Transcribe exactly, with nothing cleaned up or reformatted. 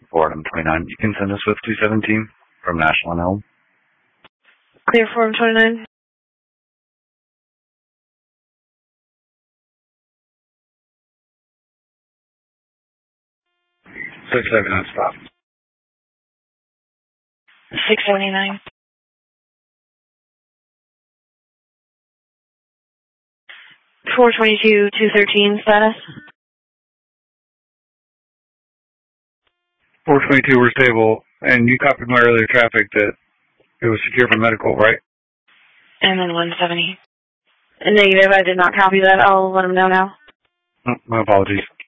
for item twenty-nine. You can send us with two seventeen from National and Elm. Clear for item twenty-nine. six seventy-nine stop. six seventy-nine. four twenty-two, two thirteen status. four twenty-two, we're stable, and you copied my earlier traffic that it was secure for medical, right? And then one seventy. Negative, I did not copy that. I'll let them know now. Oh, my apologies.